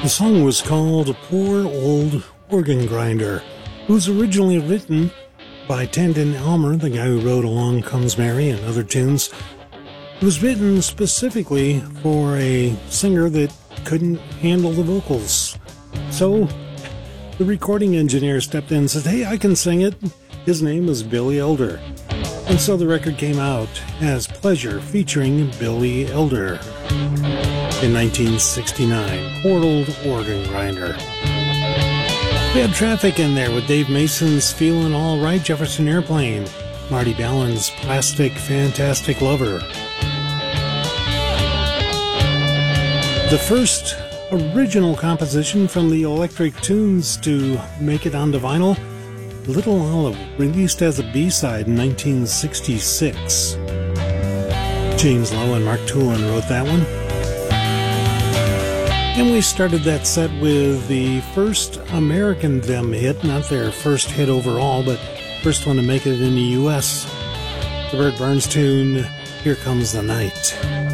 The song was called Poor Old Organ Grinder. It was originally written by Tandon Elmer, the guy who wrote Along Comes Mary and other tunes. It was written specifically for a singer that couldn't handle the vocals. So the recording engineer stepped in and said, "Hey, I can sing it." His name was Billy Elder. And so the record came out as Pleasure featuring Billy Elder in 1969. Poor Old Organ Grinder. We had Traffic in there with Dave Mason's Feelin' All Right, Jefferson Airplane, Marty Ballin's Plastic Fantastic Lover. The first original composition from the Electric Tunes to make it onto vinyl, Little Olive, released as a B-side in 1966. James Lowe and Mark Tulin wrote that one. And we started that set with the first American Them hit, not their first hit overall, but first one to make it in the U.S. The Bert Burns tune, Here Comes the Night.